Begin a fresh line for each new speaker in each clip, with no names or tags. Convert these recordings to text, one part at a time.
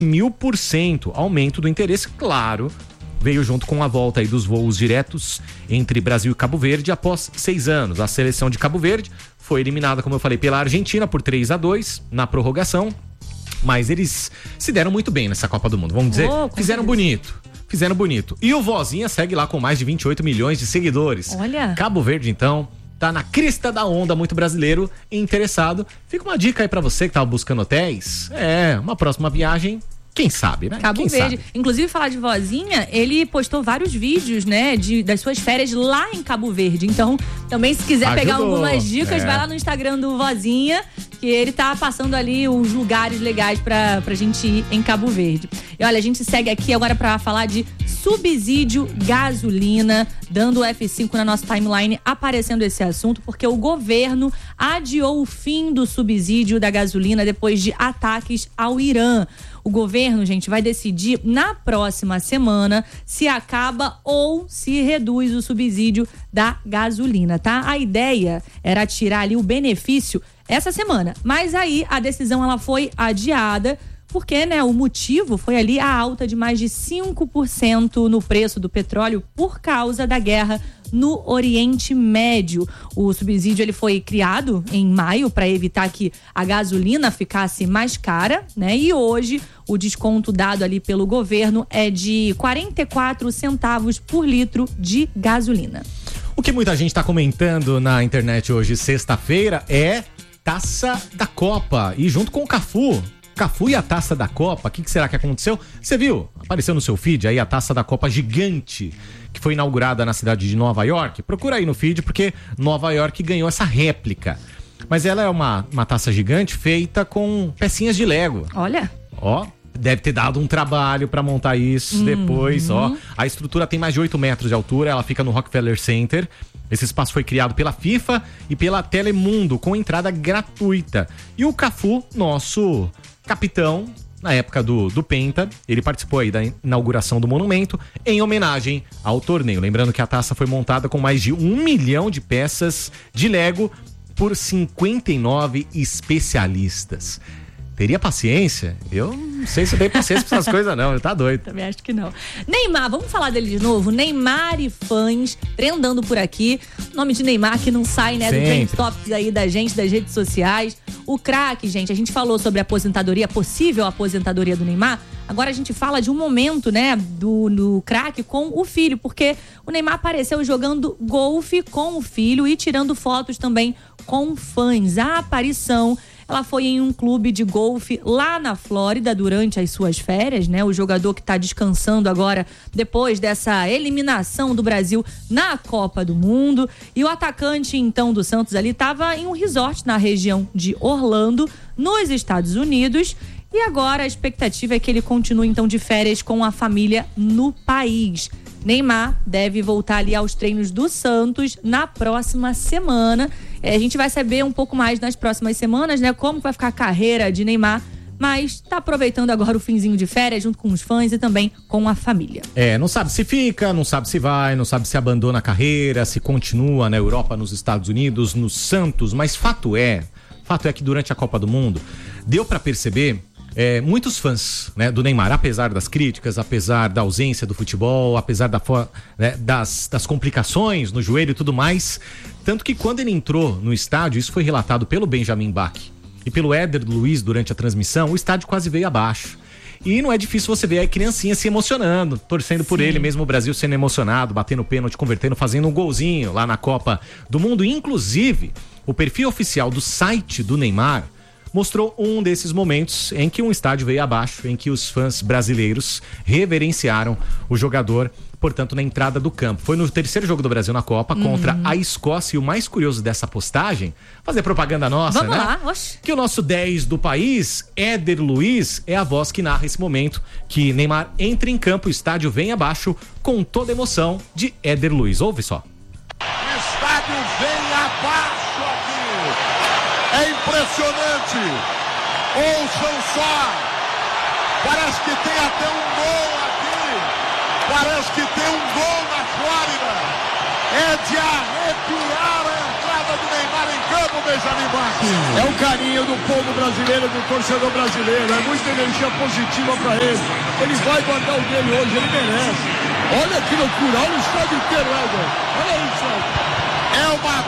1000%. Aumento do interesse, claro, veio junto com a volta aí dos voos diretos entre Brasil e Cabo Verde após 6 anos. A seleção de Cabo Verde foi eliminada, como eu falei, pela Argentina por 3-2 na prorrogação, mas eles se deram muito bem nessa Copa do Mundo, vamos dizer, fizeram bonito. E o Vozinha segue lá com mais de 28 milhões de seguidores.
Olha.
Cabo Verde, então, tá na crista da onda, muito brasileiro interessado. Fica uma dica aí pra você que tava buscando hotéis. Uma próxima viagem, quem sabe, né?
Cabo Verde. Inclusive, falar de Vozinha, ele postou vários vídeos, né, das suas férias lá em Cabo Verde. Então, também se quiser pegar algumas dicas, vai lá no Instagram do Vozinha, que ele tá passando ali uns lugares legais pra gente ir em Cabo Verde. E olha, a gente segue aqui agora pra falar de subsídio gasolina, dando o F5 na nossa timeline, aparecendo esse assunto, porque o governo adiou o fim do subsídio da gasolina depois de ataques ao Irã. O governo, gente, vai decidir na próxima semana se acaba ou se reduz o subsídio da gasolina, tá? A ideia era tirar ali o benefício essa semana, mas aí a decisão ela foi adiada porque, né, o motivo foi ali a alta de mais de 5% no preço do petróleo por causa da guerra no Oriente Médio. O subsídio ele foi criado em maio para evitar que a gasolina ficasse mais cara, né? E hoje o desconto dado ali pelo governo é de 44 centavos por litro de gasolina.
O que muita gente está comentando na internet hoje, sexta-feira, é Taça da Copa. E junto com o Cafu e a Taça da Copa, o que será que aconteceu? Você viu? Apareceu no seu feed aí a Taça da Copa gigante, que foi inaugurada na cidade de Nova York. Procura aí no feed, porque Nova York ganhou essa réplica. Mas ela é uma taça gigante feita com pecinhas de Lego.
Olha.
Ó, deve ter dado um trabalho pra montar isso depois, ó. A estrutura tem mais de 8 metros de altura, ela fica no Rockefeller Center. Esse espaço foi criado pela FIFA e pela Telemundo, com entrada gratuita. E o Cafu, nosso capitão, na época do Penta, ele participou aí da inauguração do monumento em homenagem ao torneio. Lembrando que a taça foi montada com mais de 1 milhão de peças de Lego por 59 especialistas. Teria paciência? Eu não sei se eu tenho paciência pra essas coisas não, tá doido.
Também acho que não. Neymar, vamos falar dele de novo? Neymar e fãs trendando por aqui. O nome de Neymar que não sai, né, do trend topics aí da gente, das redes sociais. O craque, gente, a gente falou sobre a aposentadoria, a possível aposentadoria do Neymar. Agora a gente fala de um momento, né, do craque com o filho, porque o Neymar apareceu jogando golfe com o filho e tirando fotos também com fãs. A aparição, ela foi em um clube de golfe lá na Flórida durante as suas férias, né? O jogador que está descansando agora depois dessa eliminação do Brasil na Copa do Mundo. E o atacante, então, do Santos ali estava em um resort na região de Orlando, nos Estados Unidos. E agora a expectativa é que ele continue, então, de férias com a família no país. Neymar deve voltar ali aos treinos do Santos na próxima semana. A gente vai saber um pouco mais nas próximas semanas, né? Como vai ficar a carreira de Neymar, mas tá aproveitando agora o finzinho de férias junto com os fãs e também com a família.
Não sabe se fica, não sabe se vai, não sabe se abandona a carreira, se continua na Europa, nos Estados Unidos, no Santos, mas fato é que durante a Copa do Mundo deu pra perceber muitos fãs, né, do Neymar, apesar das críticas, apesar da ausência do futebol, apesar das complicações no joelho e tudo mais, tanto que quando ele entrou no estádio, isso foi relatado pelo Benjamin Bach e pelo Éder Luiz durante a transmissão, o estádio quase veio abaixo. E não é difícil você ver a criancinha se emocionando, torcendo por ele, mesmo o Brasil sendo emocionado, batendo pênalti, convertendo, fazendo um golzinho lá na Copa do Mundo. Inclusive, o perfil oficial do site do Neymar mostrou um desses momentos em que um estádio veio abaixo, em que os fãs brasileiros reverenciaram o jogador, portanto, na entrada do campo. Foi no terceiro jogo do Brasil na Copa contra a Escócia, e o mais curioso dessa postagem, fazer propaganda nossa,
Vamos
né?
lá, oxe.
Que o nosso 10 do país, Éder Luiz, é a voz que narra esse momento que Neymar entra em campo, o estádio vem abaixo, com toda a emoção de Éder Luiz. Ouve só.
O estádio vem abaixo aqui. É impressionante. Ouçam só. Parece que tem até um gol aqui. Parece que tem um gol na Flórida. É de arrepiar a entrada do Neymar em campo. Vamos, Benjamin Bach.
É o carinho do povo brasileiro, do torcedor brasileiro. É muita energia positiva pra ele. Ele vai guardar o dele hoje, ele merece. Olha que loucura, olha o estádio inteiro, Éder. Olha isso, Éder.
É uma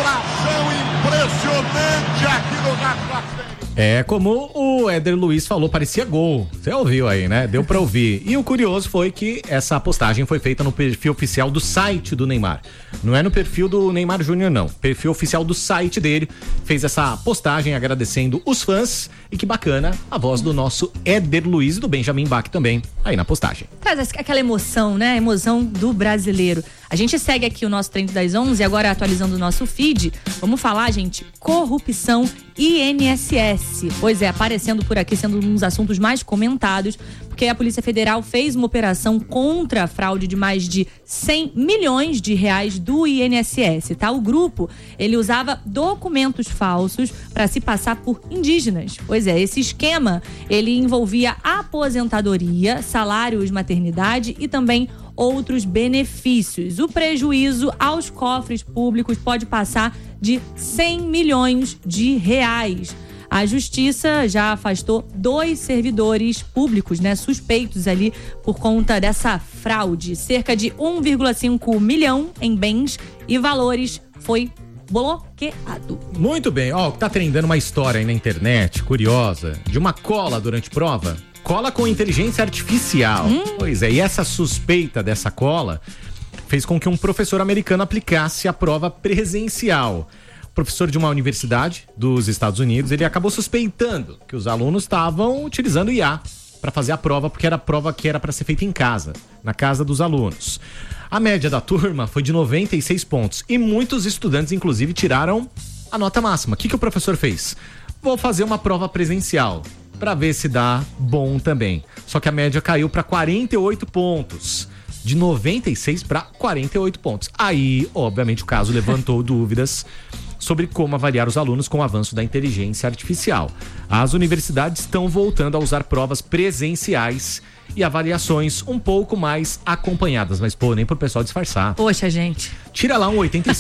vibração impressionante aqui no Gato.
É, como o Éder Luiz falou, parecia gol. Você ouviu aí, né? Deu pra ouvir. E o curioso foi que essa postagem foi feita no perfil oficial do site do Neymar. Não é no perfil do Neymar Júnior, não. Perfil oficial do site dele. Fez essa postagem agradecendo os fãs. E que bacana, a voz do nosso Éder Luiz e do Benjamin Bach também, aí na postagem.
Traz aquela emoção, né? A emoção do brasileiro. A gente segue aqui o nosso Trend das 11, agora atualizando o nosso feed. Vamos falar, gente, corrupção e INSS. Pois é, aparecendo por aqui, sendo um dos assuntos mais comentados, porque a Polícia Federal fez uma operação contra a fraude de mais de 100 milhões de reais do INSS, tá? O grupo, ele usava documentos falsos para se passar por indígenas. Pois é, esse esquema, ele envolvia aposentadoria, salários, maternidade e também outros benefícios. O prejuízo aos cofres públicos pode passar de 100 milhões de reais. A justiça já afastou 2 servidores públicos, né, suspeitos ali por conta dessa fraude. Cerca de 1,5 milhão em bens e valores foi bloqueado.
Muito bem, ó, tá trendando uma história aí na internet, curiosa, de uma cola durante prova. Cola com inteligência artificial. Pois é, e essa suspeita dessa cola fez com que um professor americano aplicasse a prova presencial. Professor de uma universidade dos Estados Unidos, ele acabou suspeitando que os alunos estavam utilizando IA para fazer a prova, porque era a prova que era para ser feita em casa, na casa dos alunos. A média da turma foi de 96 pontos e muitos estudantes, inclusive, tiraram a nota máxima. O que o professor fez? Vou fazer uma prova presencial para ver se dá bom também. Só que a média caiu para 48 pontos. De 96 para 48 pontos. Aí, obviamente, o caso levantou dúvidas sobre como avaliar os alunos com o avanço da inteligência artificial. As universidades estão voltando a usar provas presenciais e avaliações um pouco mais acompanhadas, mas pô, nem pro pessoal disfarçar.
Poxa, gente.
Tira lá um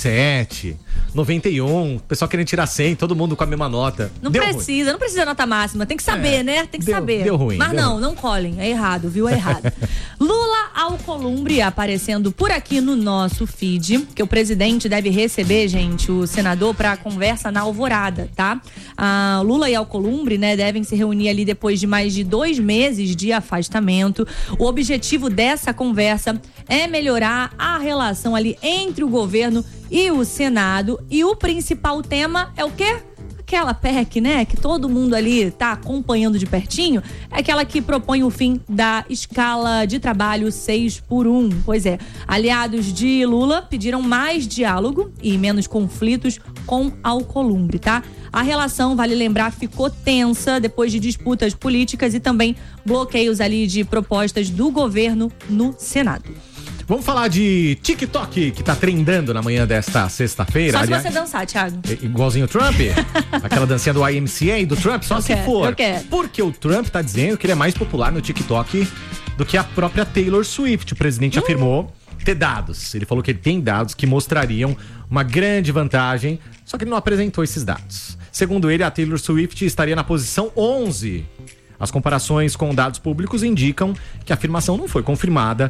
87, 91, o pessoal querendo tirar 100, todo mundo com a mesma nota.
Não precisa nota máxima, tem que saber, né? Tem que saber.
Deu ruim.
Mas não colhem, é errado, viu? É errado. Lula Alcolumbre aparecendo por aqui no nosso feed, que o presidente deve receber, gente, o senador pra conversa na Alvorada, tá? Lula e Alcolumbre, né, devem se reunir ali depois de mais de 2 meses de afastamento. O objetivo dessa conversa é melhorar a relação ali entre o governo e o Senado. E o principal tema é o quê? Aquela PEC, né, que todo mundo ali tá acompanhando de pertinho, é aquela que propõe o fim da escala de trabalho 6x1. Pois é, aliados de Lula pediram mais diálogo e menos conflitos com Alcolumbre, tá? A relação, vale lembrar, ficou tensa depois de disputas políticas e também bloqueios ali de propostas do governo no Senado.
Vamos falar de TikTok, que tá trendando na manhã desta sexta-feira.
Só se você dançar, Thiago.
Igualzinho o Trump? Aquela dancinha do IMCA do Trump? Só se for.
Eu quero.
Porque o Trump tá dizendo que ele é mais popular no TikTok do que a própria Taylor Swift. O presidente afirmou ter dados. Ele falou que ele tem dados que mostrariam uma grande vantagem, só que ele não apresentou esses dados. Segundo ele, a Taylor Swift estaria na posição 11. As comparações com dados públicos indicam que a afirmação não foi confirmada.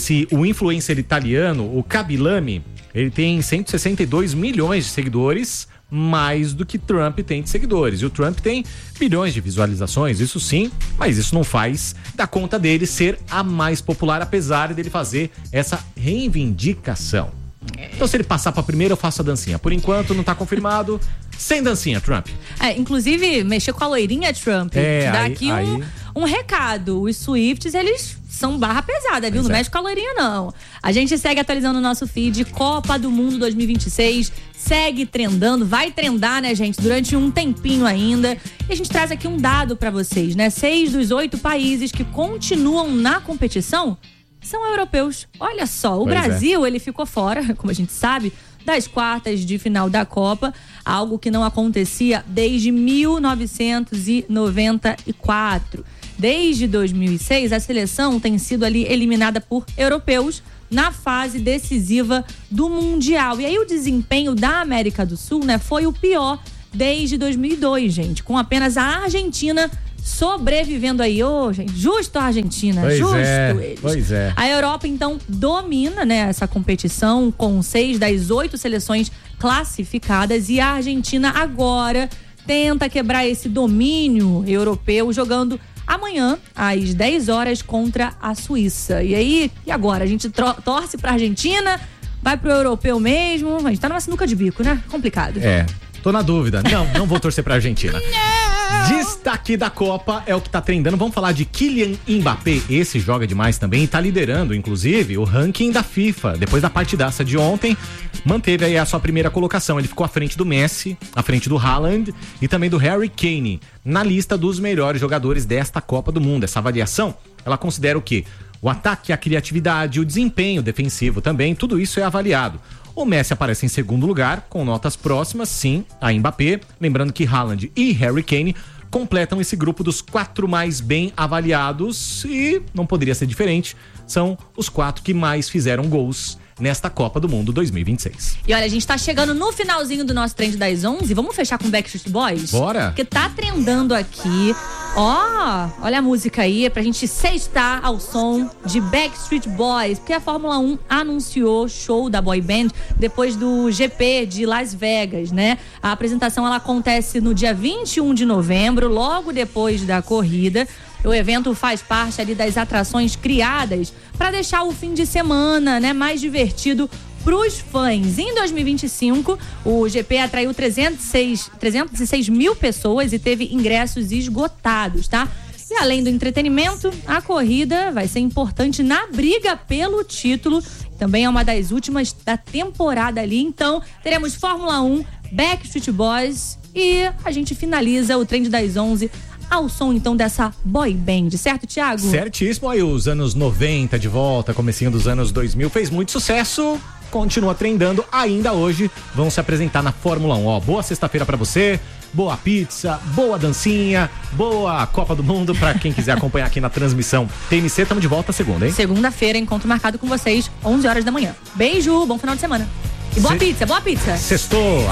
O influencer italiano, o Kabilame, ele tem 162 milhões de seguidores, mais do que Trump tem de seguidores. E o Trump tem bilhões de visualizações, isso sim, mas isso não faz da conta dele ser a mais popular, apesar dele fazer essa reivindicação. Então, se ele passar pra primeira, eu faço a dancinha. Por enquanto, não tá confirmado. Sem dancinha, Trump.
Inclusive, mexer com a loirinha, Trump. Dá aqui um recado. Os Swifts, eles são barra pesada, viu? Não mexe com a loirinha, não. A gente segue atualizando o nosso feed. Copa do Mundo 2026 segue trendando. Vai trendar, né, gente? Durante um tempinho ainda. E a gente traz aqui um dado pra vocês, né? 6 dos 8 países que continuam na competição são europeus. Olha só, o Brasil, ele ficou fora, como a gente sabe, das quartas de final da Copa, algo que não acontecia desde 1994. Desde 2006, a seleção tem sido ali eliminada por europeus na fase decisiva do Mundial. E aí o desempenho da América do Sul, né, foi o pior desde 2002, gente, com apenas a Argentina sobrevivendo aí. Gente, justo a Argentina, eles.
Pois é.
A Europa, então, domina, né, essa competição com 6 das 8 seleções classificadas, e a Argentina agora tenta quebrar esse domínio europeu jogando amanhã, às 10 horas, contra a Suíça. E aí, e agora? A gente torce pra Argentina? Vai pro europeu mesmo? A gente tá numa sinuca de bico, né? Complicado.
Tô na dúvida. Não vou torcer pra Argentina. Destaque da Copa é o que tá trendando. Vamos falar de Kylian Mbappé. Esse joga demais também e tá liderando, inclusive, o ranking da FIFA. Depois da partidaça de ontem, manteve aí a sua primeira colocação. Ele ficou à frente do Messi, à frente do Haaland e também do Harry Kane, na lista dos melhores jogadores desta Copa do Mundo. Essa avaliação, ela considera o quê? O ataque, a criatividade, o desempenho defensivo também, tudo isso é avaliado. O Messi aparece em segundo lugar, com notas próximas, sim, a Mbappé. Lembrando que Haaland e Harry Kane completam esse grupo dos 4 mais bem avaliados e não poderia ser diferente. São os 4 que mais fizeram gols nesta Copa do Mundo 2026.
E olha, a gente tá chegando no finalzinho do nosso trend das 11. Vamos fechar com Backstreet Boys?
Bora!
Porque tá trendando aqui. Olha a música aí, pra gente sextar ao som de Backstreet Boys. Porque a Fórmula 1 anunciou show da boy band depois do GP de Las Vegas, né? A apresentação, ela acontece no dia 21 de novembro, logo depois da corrida. O evento faz parte ali das atrações criadas para deixar o fim de semana, né, mais divertido para os fãs. Em 2025, o GP atraiu 306 mil pessoas e teve ingressos esgotados, tá? E além do entretenimento, a corrida vai ser importante na briga pelo título. Também é uma das últimas da temporada ali. Então, teremos Fórmula 1, Backstreet Boys e a gente finaliza o Trend das 11 ao som, então, dessa boy band, certo, Thiago?
Certíssimo, aí os anos 90 de volta, comecinho dos anos 2000, fez muito sucesso, continua trendando, ainda hoje vão se apresentar na Fórmula 1. Boa sexta-feira pra você, boa pizza, boa dancinha, boa Copa do Mundo pra quem quiser acompanhar aqui na transmissão. TMC, tamo de volta segunda, hein?
Segunda-feira, encontro marcado com vocês, 11 horas da manhã. Beijo, bom final de semana. E boa pizza, boa pizza.
Sextou.